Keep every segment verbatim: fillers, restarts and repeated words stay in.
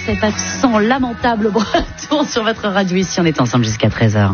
cet accent lamentable breton sur votre radio. Ici, on est ensemble jusqu'à treize heures.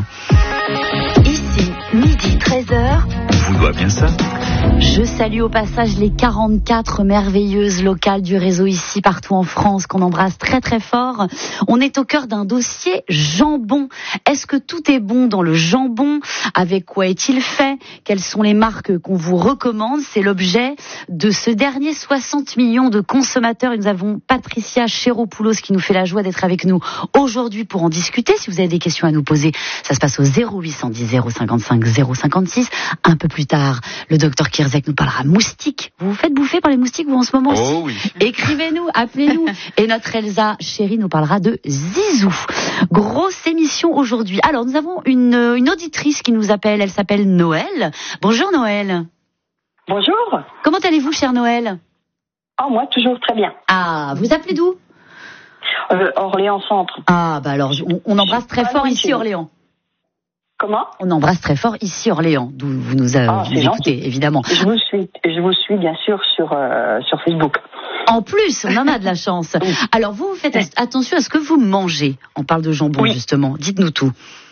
Ici, midi, treize heures. On vous doit bien ça. Je salue au passage les quarante-quatre merveilleuses locales du réseau ici, partout en France, qu'on embrasse très très fort. On est au cœur d'un dossier jambon. Est-ce que tout est bon dans le jambon? Avec quoi est-il fait? Quelles sont les marques qu'on vous recommande? C'est l'objet de ce dernier soixante millions de consommateurs. Et nous avons Patricia Chéropoulos qui nous fait la joie d'être avec nous aujourd'hui pour en discuter. Si vous avez des questions à nous poser, ça se passe au zéro huit cent dix zéro cinquante-cinq zéro cinquante-six. Un peu plus tard, le docteur Kirzek nous parlera moustiques. Vous vous faites bouffer par les moustiques, vous, en ce moment? Oh oui. Écrivez-nous, appelez-nous. Et notre Elsa chérie nous parlera de Zizou. Grosse émission aujourd'hui. Alors, nous avons une, une auditrice qui nous appelle. Elle s'appelle Noël. Bonjour Noël. Bonjour. Comment allez-vous, chère Noël? Oh, moi, toujours très bien. Ah, vous appelez d'où? euh, Orléans Centre. Ah, bah alors, on, on embrasse très fort ici Orléans. Comment? On embrasse très fort ici Orléans, d'où vous nous, euh, oh, vous écoutez, évidemment. Je vous suis, je vous suis bien sûr sur, euh, sur Facebook. En plus, on en a de la chance. Oui. Alors, vous, vous faites attention à ce que vous mangez. On parle de jambon, oui. Justement. Dites-nous tout.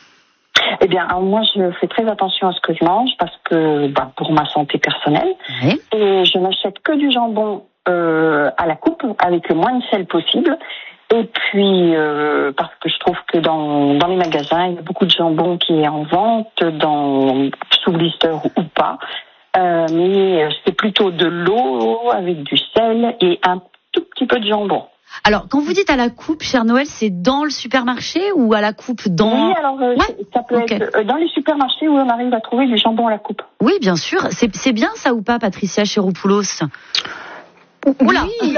Eh bien, alors moi, je fais très attention à ce que je mange parce que, bah, pour ma santé personnelle. Oui. Et je n'achète que du jambon euh, à la coupe avec le moins de sel possible. Et puis, euh, parce que je trouve que dans, dans les magasins, il y a beaucoup de jambon qui est en vente, dans, sous blister ou pas. Euh, mais c'est plutôt de l'eau avec du sel et un tout petit peu de jambon. Alors, quand vous dites à la coupe, chère Noël, c'est dans le supermarché ou à la coupe dans... Oui, alors euh, ouais. ça peut okay. être dans les supermarchés où on arrive à trouver du jambon à la coupe. Oui, bien sûr. C'est, c'est bien ça ou pas, Patricia Chéropoulos? Oula, oui.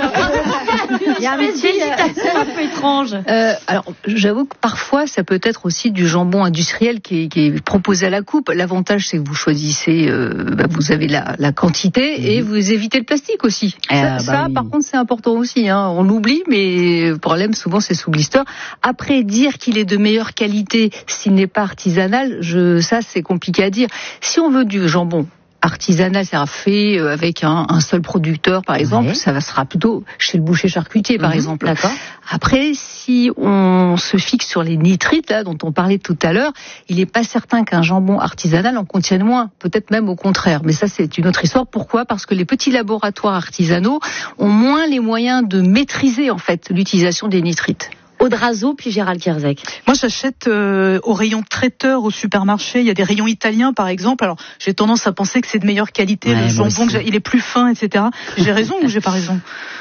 Il y a une hésitation un peu étrange. Euh, alors, j'avoue que parfois, ça peut être aussi du jambon industriel qui est, qui est proposé à la coupe. L'avantage, c'est que vous choisissez, euh, bah, vous avez la, la quantité mmh. et vous évitez le plastique aussi. Euh, ça, bah ça oui. Par contre, c'est important aussi. Hein. On l'oublie, mais le problème, souvent, c'est sous blister. Après, dire qu'il est de meilleure qualité s'il n'est pas artisanal, je, ça, c'est compliqué à dire. Si on veut du jambon artisanal, c'est fait avec un, un seul producteur, par exemple, oui. Ça sera plutôt chez le boucher charcutier, par mmh, exemple. D'accord. Après, si on se fixe sur les nitrites, là, dont on parlait tout à l'heure, il n'est pas certain qu'un jambon artisanal en contienne moins, peut-être même au contraire. Mais ça, c'est une autre histoire. Pourquoi? Parce que les petits laboratoires artisanaux ont moins les moyens de maîtriser, en fait, l'utilisation des nitrites. Aude Razo, puis Gérald Kirzek. Moi, j'achète euh, au rayon traiteur au supermarché. Il y a des rayons italiens, par exemple. Alors, j'ai tendance à penser que c'est de meilleure qualité. Ouais, le jambon, que il est plus fin, et cetera. J'ai raison ou j'ai pas raison?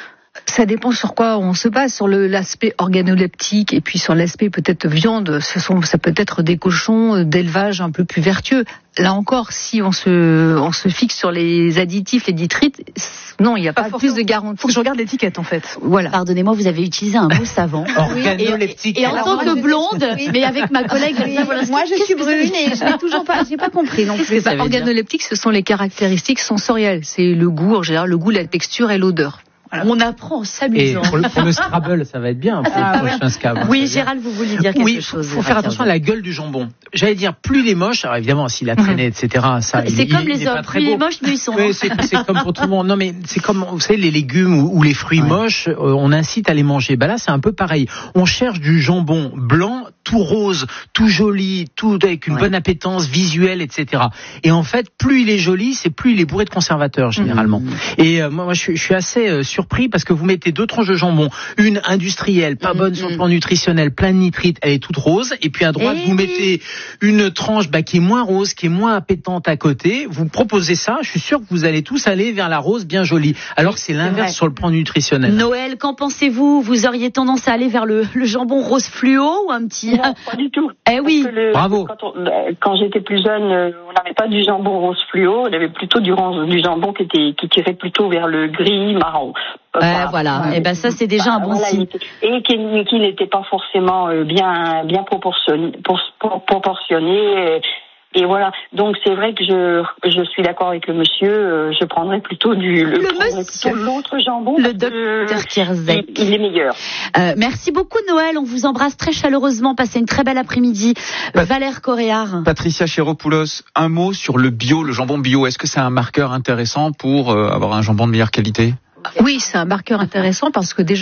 Ça dépend sur quoi on se base, sur le, l'aspect organoleptique et puis sur l'aspect peut-être viande. Ce sont, ça peut être des cochons d'élevage un peu plus vertueux. Là encore, si on se, on se fixe sur les additifs, les nitrites, non, il n'y a pas, pas plus de garantie. Il faut que je regarde l'étiquette, en fait. Voilà. Pardonnez-moi, vous avez utilisé un mot savant. Organoleptique. Et, et en tant que blonde, oui. Mais avec ma collègue, oui. Voilà, moi je suis brune et je n'ai toujours pas, j'ai pas compris. Donc, c'est pas organoleptique, ce sont les caractéristiques sensorielles. C'est le goût, en général, le goût, la texture et l'odeur. Voilà. On apprend en s'amusant. Et pour le, pour le Scrabble, ça va être bien pour ah, le prochain ouais. Scrabble. Oui, Gérald, vous vouliez dire quelque oui, chose. Il faut faire attention à la gueule du jambon. J'allais dire, plus il est moche, alors évidemment, s'il a traîné, mmh. et cetera, ça, c'est il, comme il, les il hommes, plus il est moche, plus ils sont. Oui, c'est, c'est comme pour tout le monde. Non, mais c'est comme, vous savez, les légumes ou, ou les fruits ouais. moches, euh, on incite à les manger. Bah là, c'est un peu pareil. On cherche du jambon blanc, tout rose, tout joli, tout avec une ouais. bonne appétence visuelle, et cetera. Et en fait, plus il est joli, c'est plus il est bourré de conservateurs, généralement. Mmh. Et euh, moi, moi, je, je suis assez euh, surpris parce que vous mettez deux tranches de jambon, une industrielle, pas mmh, bonne mmh. sur le plan nutritionnel, plein de nitrites, elle est toute rose, et puis à droite, et vous oui. mettez une tranche bah, qui est moins rose, qui est moins appétante à côté, vous proposez ça, je suis sûr que vous allez tous aller vers la rose bien jolie, alors que c'est l'inverse c'est sur le plan nutritionnel. Noël, qu'en pensez-vous? Vous auriez tendance à aller vers le, le jambon rose fluo ou un petit... Non, pas du tout. Eh oui. Le, bravo. Quand, on, quand j'étais plus jeune, on n'avait pas du jambon rose fluo, on avait plutôt du, du jambon qui, était, qui tirait plutôt vers le gris marron. Euh, bah, voilà, et ben ça c'est déjà bah, un bon voilà, signe. Et qui, qui n'était pas forcément bien bien proportionné, pour, pour, proportionné. Et, et voilà, donc c'est vrai que je je suis d'accord avec le monsieur. Je prendrais plutôt du le, le plutôt l'autre jambon. Le docteur Kirzek. Il, il est meilleur. Euh, merci beaucoup Noël. On vous embrasse très chaleureusement. Passez une très belle après-midi. Pat- Valère Coréard. Patricia Chéropoulos, un mot sur le bio, le jambon bio. Est-ce que c'est un marqueur intéressant pour euh, avoir un jambon de meilleure qualité? Oui, c'est un marqueur intéressant parce que déjà